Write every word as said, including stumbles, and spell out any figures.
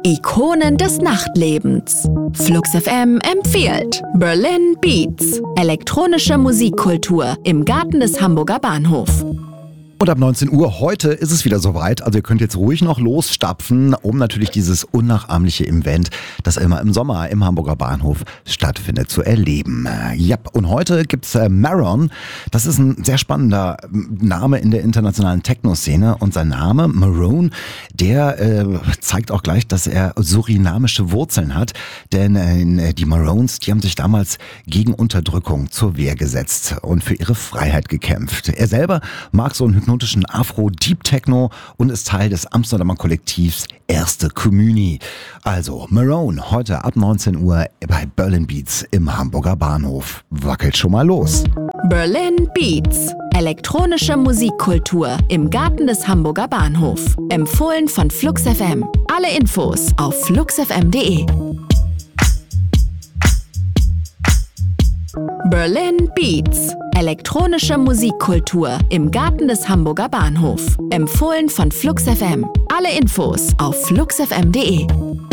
Ikonen des Nachtlebens. Flux F M empfiehlt Berlin Beats. Elektronische Musikkultur im Garten des Hamburger Bahnhof. Und ab neunzehn Uhr heute ist es wieder soweit. Also ihr könnt jetzt ruhig noch losstapfen, um natürlich dieses unnachahmliche Event, das immer im Sommer im Hamburger Bahnhof stattfindet, zu erleben. Ja, und heute gibt's äh, Maron. Das ist ein sehr spannender Name in der internationalen Techno-Szene. Und sein Name, Maron, der äh, zeigt auch gleich, dass er surinamische Wurzeln hat. Denn äh, die Maroons, die haben sich damals gegen Unterdrückung zur Wehr gesetzt und für ihre Freiheit gekämpft. Er selber mag so ein hypnotischen Afro-Deep-Techno und ist Teil des Amsterdamer Kollektivs Erste Communi. Also Maron, heute ab neunzehn Uhr bei Berlin Beats im Hamburger Bahnhof. Wackelt schon mal los. Berlin Beats. Elektronische Musikkultur im Garten des Hamburger Bahnhof. Empfohlen von Flux F M. Alle Infos auf flux f m punkt de. Berlin Beats. Elektronische Musikkultur im Garten des Hamburger Bahnhof. Empfohlen von Flux F M. Alle Infos auf flux f m punkt de.